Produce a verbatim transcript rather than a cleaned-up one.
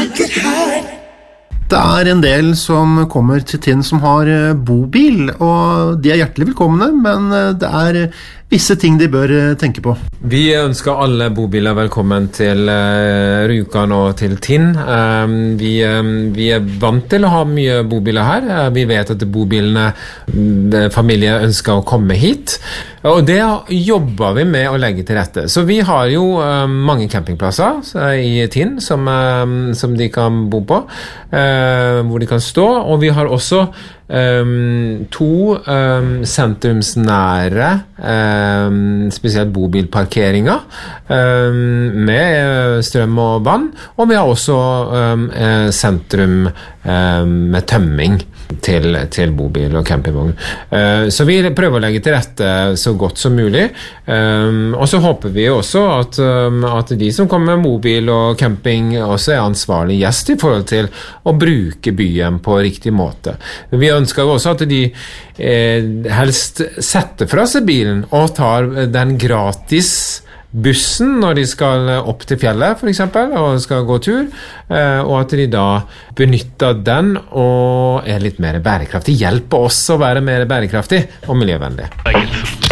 Snakker her. Det er en del som kommer til Tinn som har bobil, og de er hjertelig velkomne, men det er visse ting de bør tenke på. Vi ønsker alle bobiler velkommen til uh, Rjukan og til Tinn. Um, vi, um, vi er vant til å ha mye bobiler her. Uh, vi vet at bobilene, familier ønsker å komme hit. Og det jobber vi med å legge til rette. Så vi har jo um, mange campingplasser uh, i Tinn som, um, som de kan bo på, uh, hvor de kan stå. Og vi har også um, to um, sentrumsnære um, spesielt bobilparkeringer um, med strøm og vann, og vi har også um, sentrum um, med tømming til, til bobil og campingvogn. Uh, så vi prøver å legge til rette så godt som mulig, um, og så håper vi også at, um, at de som kommer med mobil og camping også er ansvarlig gjest i forhold til å bruke byen på riktig måte. Vi ønsker også at de eh, helst setter fra seg bilen og tar den gratis bussen når de skal opp til fjellet for eksempel, og skal gå tur, og at de da benytter den og er litt mer bærekraftig, hjelper oss å være mer bærekraftig og miljøvennlig.